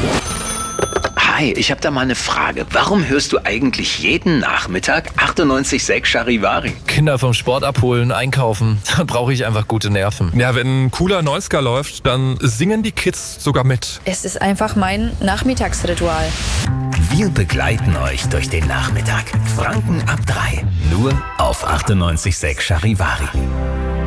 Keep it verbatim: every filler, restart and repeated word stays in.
Hi, ich habe da mal eine Frage. Warum hörst du eigentlich jeden Nachmittag achtundneunzig Komma sechs Charivari? Kinder vom Sport abholen, einkaufen. Da brauche ich einfach gute Nerven. Ja, wenn ein cooler Neuska läuft, dann singen die Kids sogar mit. Es ist einfach mein Nachmittagsritual. Wir begleiten euch durch den Nachmittag. Franken ab drei. Nur auf achtundneunzig Komma sechs Charivari.